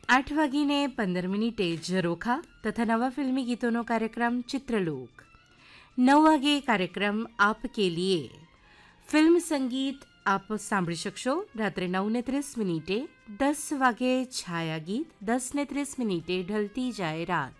8:15 ઝરોખા તથા નવા ફિલ્મી ગીતોનો કાર્યક્રમ ચિત્રલોક. 9 વાગે કાર્યક્રમ આપ કે લીએ ફિલ્મ સંગીત આપ સાંભળી શકશો રાત્રે 9:30 10 વાગે છાયા ગીત, 10:30 ઢલતી જાય રાત.